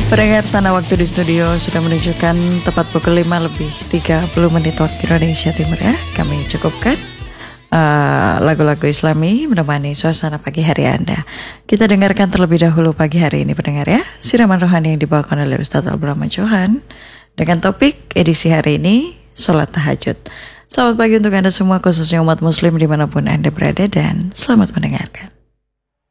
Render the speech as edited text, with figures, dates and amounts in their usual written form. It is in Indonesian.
Pendengar, tanda waktu di studio sudah menunjukkan tepat pukul 5 lebih 30 menit waktu Indonesia Timur ya. Kami cukupkan lagu-lagu Islami menemani suasana pagi hari Anda. Kita dengarkan terlebih dahulu pagi hari ini pendengar ya, siraman rohani yang dibawakan oleh Ustadz Al-Brahma Johan dengan topik edisi hari ini, Sholat Tahajud. Selamat pagi untuk Anda semua, khususnya umat muslim dimanapun Anda berada, dan selamat mendengarkan.